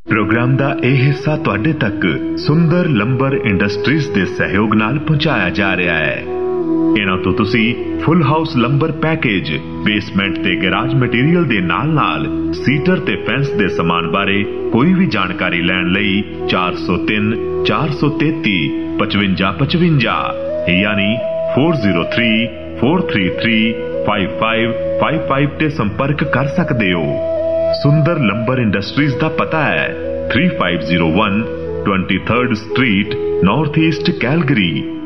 Programme का यह हिस्सा तुहाडे तक सुंदर लंबर इंडस्ट्रीज के सहयोग नाल पहुंचाया जा रहा है। इन्हां तो तुसी full house lumbar package, basement ते गैराज मटीरियल दे नाल सीटर ते फेंस दे समान बारे कोई भी जानकारी लैण लई 403 433 55 55 यानी 403 433 5555 ते संपर्क कर सकते हो। सुंदर लंबर इंडस्ट्रीज का पता है 3501 23rd street, north east Calgary.